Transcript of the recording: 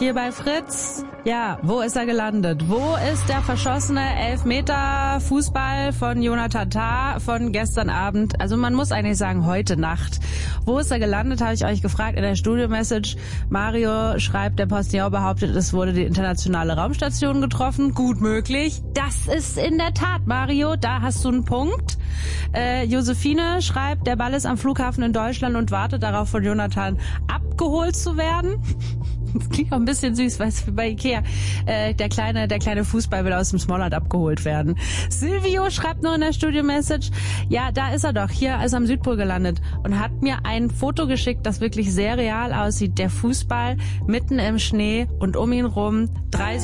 hier bei Fritz. Ja, wo ist er gelandet? Wo ist der verschossene Elfmeter-Fußball von Jonathan Tah von gestern Abend? Also man muss eigentlich sagen, heute Nacht. Wo ist er gelandet, habe ich euch gefragt in der Studio-Message. Mario schreibt, der Postillon behauptet, es wurde die internationale Raumstation getroffen. Gut möglich. Das ist in der Tat, Mario, da hast du einen Punkt. Josephine schreibt, der Ball ist am Flughafen in Deutschland und wartet darauf, von Jonathan abgeholt zu werden. Das klingt auch ein bisschen süß, weißt du, bei Ikea. Der kleine Fußball will aus dem Smallland abgeholt werden. Silvio schreibt noch in der Studio-Message, ja, da ist er doch, hier ist er am Südpol gelandet und hat mir ein Foto geschickt, das wirklich sehr real aussieht. Der Fußball mitten im Schnee und um ihn rum 3